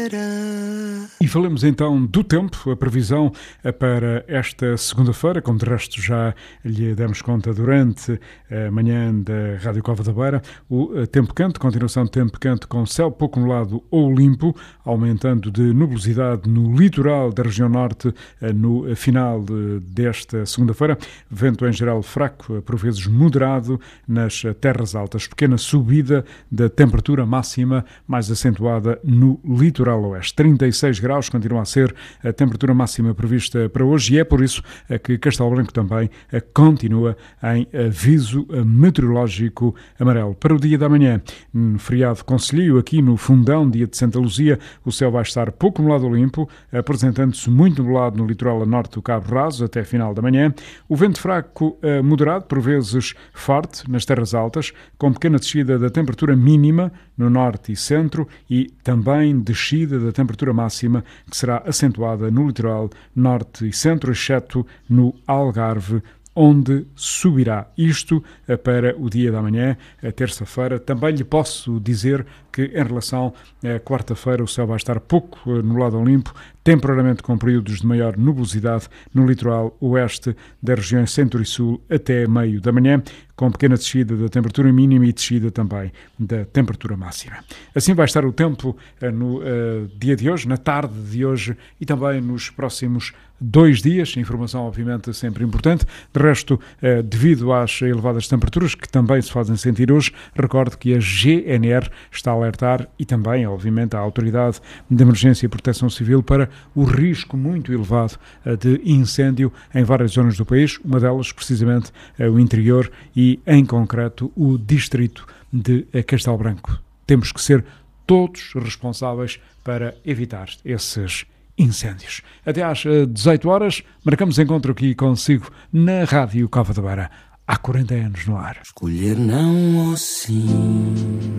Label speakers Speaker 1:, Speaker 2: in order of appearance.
Speaker 1: E falemos então do tempo, a previsão para esta segunda-feira, como de resto já lhe demos conta durante a manhã da Rádio Cova da Beira. O tempo quente, continuação de tempo quente com céu pouco nublado ou limpo, aumentando de nubosidade no litoral da região norte no final desta segunda-feira. Vento em geral fraco, por vezes moderado nas terras altas. Pequena subida da temperatura máxima mais acentuada no litoral oeste. 36 graus continua a ser a temperatura máxima prevista para hoje e é por isso que Castelo Branco também continua em aviso meteorológico amarelo. Para o dia da manhã, feriado Concelhio, aqui no Fundão, dia de Santa Luzia, o céu vai estar pouco nublado ou limpo, apresentando-se muito nublado no litoral a norte do Cabo Raso até final da manhã. O vento fraco moderado, por vezes forte, nas terras altas, com pequena descida da temperatura mínima no norte e centro e também descida da temperatura máxima, que será acentuada no litoral norte e centro, exceto no Algarve, onde subirá. Isto para o dia da manhã, a terça-feira. Também lhe posso dizer que em relação à quarta-feira o céu vai estar pouco nublado ou limpo, temporariamente com períodos de maior nubosidade no litoral oeste das regiões centro e sul até meio da manhã, com pequena descida da temperatura mínima e descida também da temperatura máxima. Assim vai estar o tempo no dia de hoje, na tarde de hoje e também nos próximos 2 dias. Informação, obviamente, sempre importante. De resto, devido às elevadas temperaturas que também se fazem sentir hoje, recordo que a GNR está a alertar e também, obviamente, a Autoridade de Emergência e Proteção Civil para o risco muito elevado de incêndio em várias zonas do país, uma delas precisamente o interior e, em concreto, o distrito de Castelo Branco. Temos que ser todos responsáveis para evitar esses incêndios. Até às 18 horas, marcamos encontro aqui consigo na Rádio Cova da Beira. Há 40 anos no ar.
Speaker 2: Escolher não ou sim,